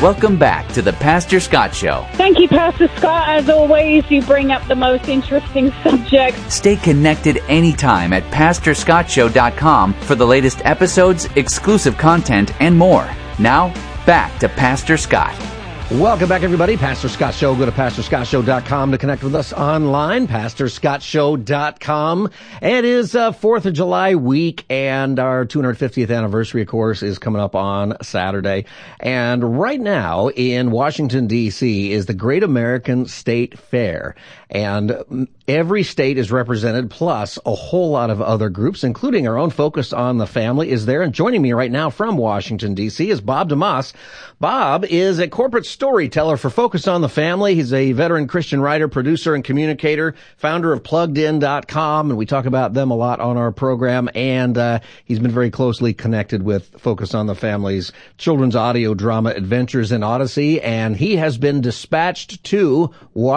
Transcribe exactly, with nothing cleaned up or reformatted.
Welcome back to the Pastor Scott Show. Thank you, Pastor Scott. As always, you bring up the most interesting subjects. Stay connected anytime at pastor scott show dot com for the latest episodes, exclusive content, and more. Now, back to Pastor Scott. Welcome back, everybody. Pastor Scott Show. Go to pastor scott show dot com to connect with us online, pastor scott show dot com. It is uh, fourth of July week, and our two hundred fiftieth anniversary, of course, is coming up on Saturday. And right now in Washington, D C is the Great American State Fair. And every state is represented, plus a whole lot of other groups, including our own Focus on the Family is there. And joining me right now from Washington, D C is Bob DeMoss. Bob is a corporate storyteller for Focus on the Family. He's a veteran Christian writer, producer, and communicator, founder of plugged in dot com, and we talk about them a lot on our program. And uh he's been very closely connected with Focus on the Family's children's audio drama Adventures in Odyssey, and he has been dispatched to